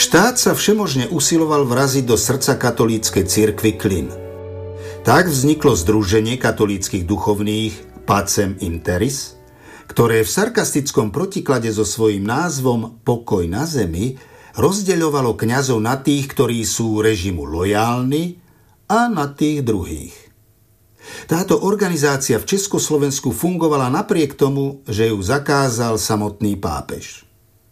Štát sa všemožne usiloval vraziť do srdca katolíckej cirkvi klin. Tak vzniklo združenie katolíckych duchovných Pacem in Terris, ktoré v sarkastickom protiklade so svojím názvom Pokoj na zemi rozdeľovalo kňazov na tých, ktorí sú režimu lojálni, a na tých druhých. Táto organizácia v Československu fungovala napriek tomu, že ju zakázal samotný pápež.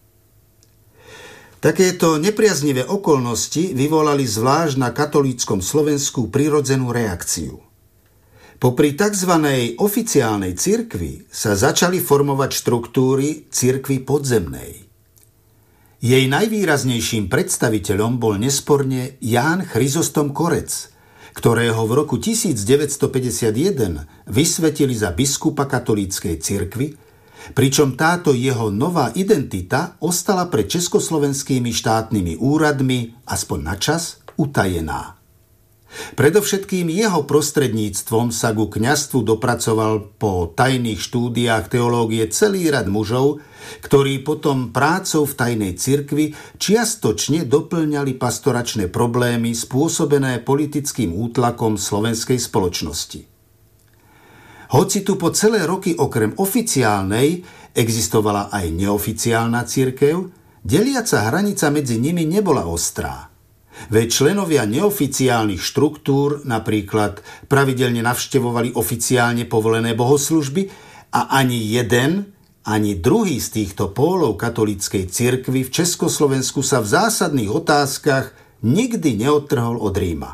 Takéto nepriaznivé okolnosti vyvolali zvlášť na katolíckom Slovensku prirodzenú reakciu. Popri tzv. Oficiálnej cirkvi sa začali formovať štruktúry cirkvi podzemnej. Jej najvýraznejším predstaviteľom bol nesporne Ján Chryzostom Korec, ktorého v roku 1951 vysvetili za biskupa katolíckej cirkvi, pričom táto jeho nová identita ostala pred československými štátnymi úradmi, aspoň na čas, utajená. Predovšetkým jeho prostredníctvom sa ku kňazstvu dopracoval po tajných štúdiách teológie celý rad mužov, ktorí potom prácou v tajnej cirkvi čiastočne doplňali pastoračné problémy spôsobené politickým útlakom slovenskej spoločnosti. Hoci tu po celé roky okrem oficiálnej existovala aj neoficiálna cirkev, deliaca hranica medzi nimi nebola ostrá. Veď členovia neoficiálnych štruktúr napríklad pravidelne navštevovali oficiálne povolené bohoslužby a ani jeden, ani druhý z týchto pólov katolíckej cirkvi v Československu sa v zásadných otázkach nikdy neodtrhol od Ríma.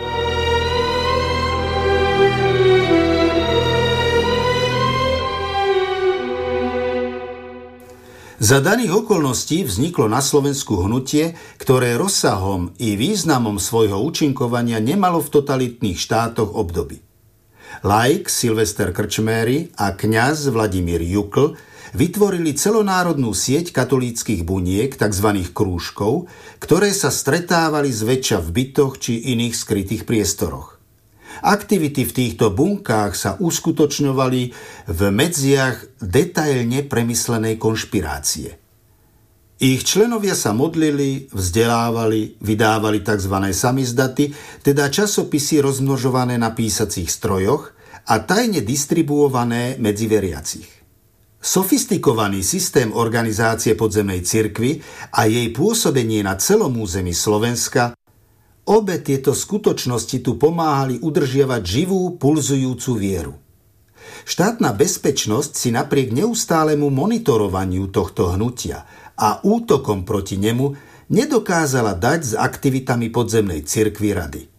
Za daných okolností vzniklo na Slovensku hnutie, ktoré rozsahom i významom svojho účinkovania nemalo v totalitných štátoch obdoby. Laik Silvester Krčméry a kňaz Vladimír Jukl vytvorili celonárodnú sieť katolíckych buniek, tzv. Krúžkov, ktoré sa stretávali zväčša v bytoch či iných skrytých priestoroch. Aktivity v týchto bunkách sa uskutočňovali v medziach detailne premyslenej konšpirácie. Ich členovia sa modlili, vzdelávali, vydávali tzv. Samizdaty, teda časopisy rozmnožované na písacích strojoch a tajne distribuované medzi veriacich. Sofistikovaný systém organizácie podzemnej cirkvi a jej pôsobenie na celom území Slovenska, obe tieto skutočnosti tu pomáhali udržiavať živú, pulzujúcu vieru. Štátna bezpečnosť si napriek neustálemu monitorovaniu tohto hnutia a útokom proti nemu nedokázala dať s aktivitami podzemnej cirkvi rady.